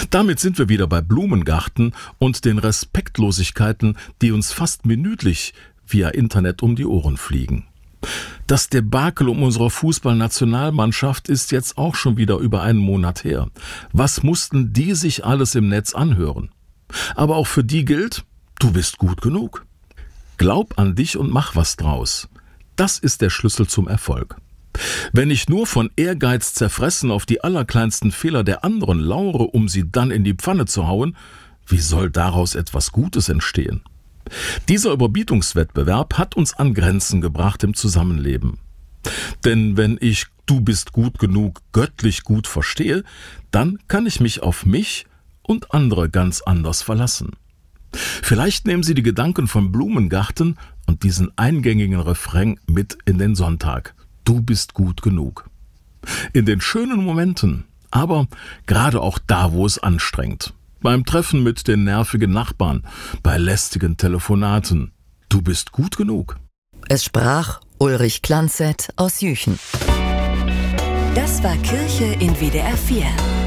Damit sind wir wieder bei Blumengarten und den Respektlosigkeiten, die uns fast minütlich via Internet um die Ohren fliegen. Das Debakel um unsere Fußballnationalmannschaft ist jetzt auch schon wieder über einen Monat her. Was mussten die sich alles im Netz anhören? Aber auch für die gilt, du bist gut genug. Glaub an dich und mach was draus. Das ist der Schlüssel zum Erfolg. Wenn ich nur von Ehrgeiz zerfressen auf die allerkleinsten Fehler der anderen lauere, um sie dann in die Pfanne zu hauen, wie soll daraus etwas Gutes entstehen? Dieser Überbietungswettbewerb hat uns an Grenzen gebracht im Zusammenleben. Denn wenn ich du bist gut genug göttlich gut verstehe, dann kann ich mich auf mich und andere ganz anders verlassen. Vielleicht nehmen Sie die Gedanken vom Blumengarten und diesen eingängigen Refrain mit in den Sonntag. Du bist gut genug. In den schönen Momenten, aber gerade auch da, wo es anstrengt. Beim Treffen mit den nervigen Nachbarn, bei lästigen Telefonaten. Du bist gut genug. Es sprach Ulrich Klanzett aus Jüchen. Das war Kirche in WDR 4.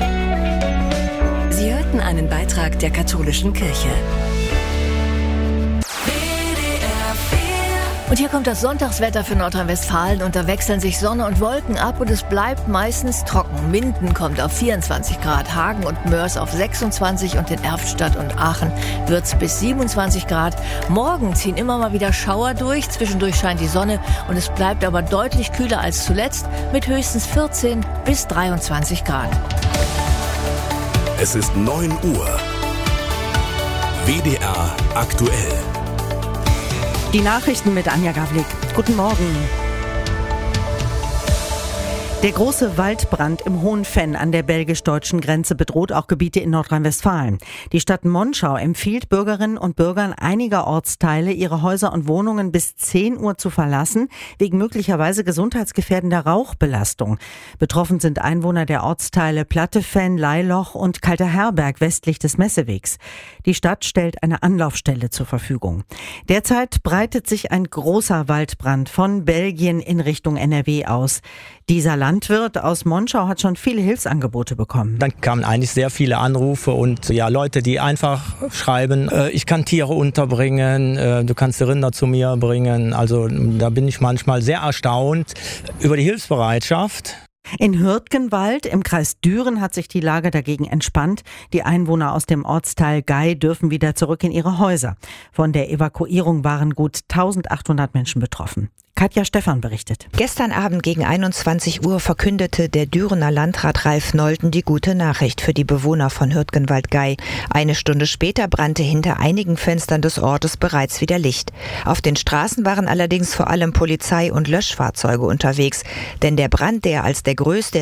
Sie hörten einen Beitrag der katholischen Kirche. Und hier kommt das Sonntagswetter für Nordrhein-Westfalen und da wechseln sich Sonne und Wolken ab und es bleibt meistens trocken. Minden kommt auf 24 Grad, Hagen und Mörs auf 26 und in Erftstadt und Aachen wird's bis 27 Grad. Morgen ziehen immer mal wieder Schauer durch, zwischendurch scheint die Sonne und es bleibt aber deutlich kühler als zuletzt mit höchstens 14 bis 23 Grad. Es ist 9 Uhr. WDR aktuell. Die Nachrichten mit Anja Gawlik. Guten Morgen. Der große Waldbrand im Hohenfenn an der belgisch-deutschen Grenze bedroht auch Gebiete in Nordrhein-Westfalen. Die Stadt Monschau empfiehlt Bürgerinnen und Bürgern einiger Ortsteile, ihre Häuser und Wohnungen bis 10 Uhr zu verlassen, wegen möglicherweise gesundheitsgefährdender Rauchbelastung. Betroffen sind Einwohner der Ortsteile Plattefenn, Leiloch und Kalter Herberg westlich des Messewegs. Die Stadt stellt eine Anlaufstelle zur Verfügung. Derzeit breitet sich ein großer Waldbrand von Belgien in Richtung NRW aus. Dieser Landwirt aus Monschau hat schon viele Hilfsangebote bekommen. Dann kamen eigentlich sehr viele Anrufe und ja, Leute, die einfach schreiben, ich kann Tiere unterbringen, du kannst die Rinder zu mir bringen. Also da bin ich manchmal sehr erstaunt über die Hilfsbereitschaft. In Hürtgenwald im Kreis Düren hat sich die Lage dagegen entspannt. Die Einwohner aus dem Ortsteil Gei dürfen wieder zurück in ihre Häuser. Von der Evakuierung waren gut 1800 Menschen betroffen. Katja Stephan berichtet. Gestern Abend gegen 21 Uhr verkündete der Dürener Landrat Ralf Nolten die gute Nachricht für die Bewohner von Hürtgenwald-Gei. Eine Stunde später brannte hinter einigen Fenstern des Ortes bereits wieder Licht. Auf den Straßen waren allerdings vor allem Polizei und Löschfahrzeuge unterwegs, denn der Brand, der als der größte